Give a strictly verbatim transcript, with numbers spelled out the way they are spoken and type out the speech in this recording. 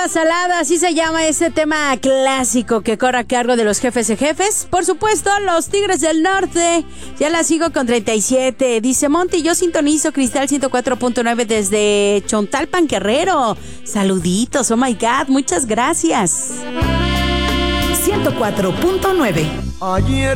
Salada, salada, así se llama ese tema clásico que corre a cargo de los jefes de jefes. Por supuesto, los Tigres del Norte. Ya la sigo con treinta y siete. Dice Monty, yo sintonizo Cristal ciento cuatro punto nueve desde Chontalpan, Guerrero. Saluditos, oh my God, muchas gracias. ciento cuatro punto nueve. Ayer